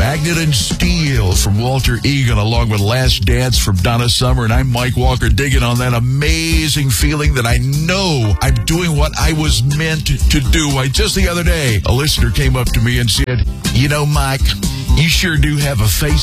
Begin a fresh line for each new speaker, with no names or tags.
Magnet and Steel from Walter Egan, along with Last Dance from Donna Summer. And I'm Mike Walker, digging on that amazing feeling that I know I'm doing what I was meant to do. Just the other day, a listener came up to me and said, "You know, Mike, you sure do have a face